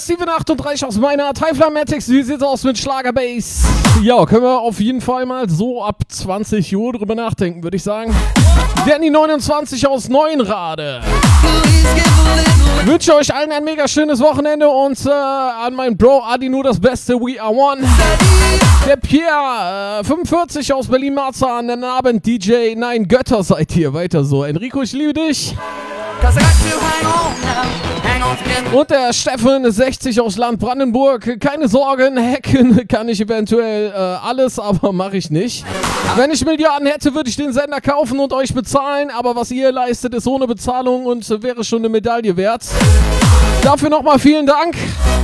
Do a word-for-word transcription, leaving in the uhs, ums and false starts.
Steven achtunddreißig aus meiner Typhlamatics. Wie sieht's aus mit Schlagerbase? Ja, können wir auf jeden Fall mal so ab zwanzig Uhr drüber nachdenken, würde ich sagen. Danny neunundzwanzig aus Neuenrade. Ich wünsche euch allen ein mega schönes Wochenende und äh, an meinen Bro Adi nur das Beste. We are one. Der Pierre, äh, fünfundvierzig aus Berlin-Marzahn. Den Abend D J. Nein, Götter seid ihr. Weiter so. Enrico, ich liebe dich. Und der Steffen, sechzig aus Land Brandenburg. Keine Sorgen, hacken kann ich eventuell äh, alles, aber mache ich nicht. Wenn ich Milliarden hätte, würde ich den Sender kaufen und euch bezahlen. Aber was ihr leistet, ist ohne Bezahlung und wäre schon eine Medaille wert. Dafür nochmal vielen Dank.